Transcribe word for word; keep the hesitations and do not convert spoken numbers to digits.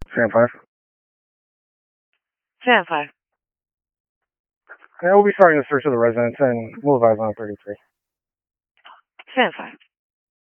Stand five. Stand five. Yeah, we'll be starting the search of the residence, and we'll advise on thirty-three. Stand five.